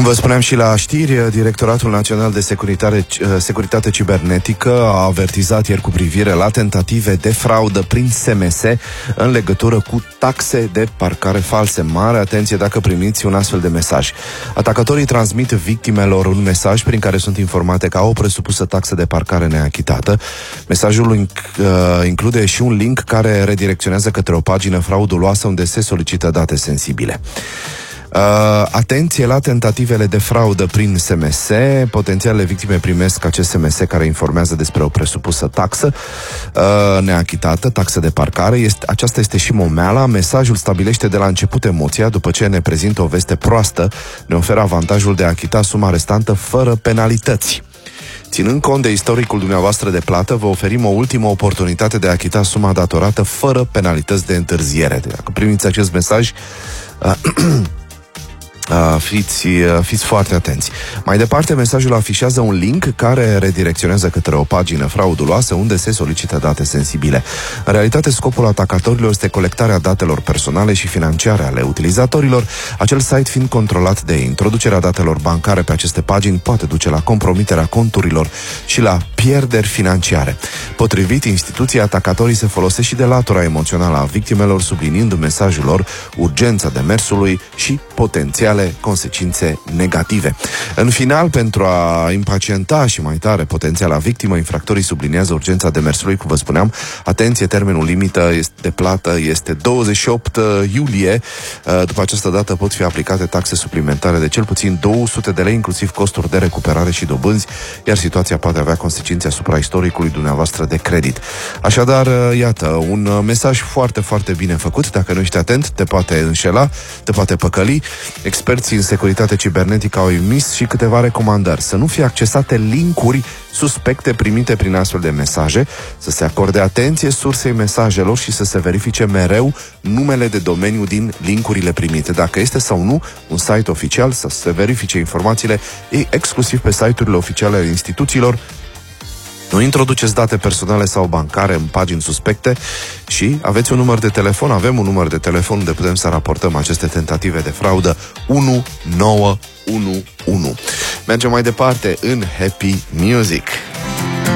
Cum vă spuneam și la știri, Directoratul Național de Securitate Cibernetică a avertizat ieri cu privire la tentative de fraudă prin SMS în legătură cu taxe de parcare false. Mare atenție dacă primiți un astfel de mesaj. Atacatorii transmit victimelor un mesaj prin care sunt informate că au o presupusă taxă de parcare neachitată. Mesajul include și un link care redirecționează către o pagină frauduloasă unde se solicită date sensibile. Atenție la tentativele de fraudă prin SMS. Potențialele victime primesc acest SMS care informează despre o presupusă taxă neachitată, taxă de parcare. Aceasta este și momeala. Mesajul stabilește de la început emoția. După ce ne prezintă o veste proastă, ne oferă avantajul de a achita suma restantă fără penalități. Ținând cont de istoricul dumneavoastră de plată, vă oferim o ultimă oportunitate de a achita suma datorată fără penalități de întârziere. Dacă primiți acest mesaj, fiți foarte atenți. Mai departe, mesajul afișează un link care redirecționează către o pagină frauduloasă unde se solicită date sensibile. În realitate, scopul atacatorilor este colectarea datelor personale și financiare ale utilizatorilor, acel site fiind controlat de ei. Introducerea datelor bancare pe aceste pagini poate duce la compromiterea conturilor și la pierderi financiare. Potrivit instituției, atacatorii se folosesc și de latura emoțională a victimelor, subliniind în mesajul lor urgența demersului și potențiale consecințe negative. În final, pentru a impacienta și mai tare potențiala victimă, infractorii subliniază urgența demersului, cum vă spuneam. Atenție, termenul limită de plată este 28 iulie. După această dată pot fi aplicate taxe suplimentare de cel puțin 200 de lei, inclusiv costuri de recuperare și dobânzi, iar situația poate avea consecințe asupra istoricului dumneavoastră de credit. Așadar, iată, un mesaj foarte, foarte bine făcut. Dacă nu ești atent, te poate înșela, te poate păcăli. Experții în securitate cibernetică au emis și câteva recomandări. Să nu fie accesate linkuri suspecte primite prin astfel de mesaje, să se acorde atenție sursei mesajelor și să se verifice mereu numele de domeniu din linkurile primite. Dacă este sau nu un site oficial, să se verifice informațiile exclusiv pe site-urile oficiale ale instituțiilor. Nu introduceți date personale sau bancare în pagini suspecte și aveți un număr de telefon, avem un număr de telefon unde putem să raportăm aceste tentative de fraudă, 1911. Mergem mai departe în Happy Music.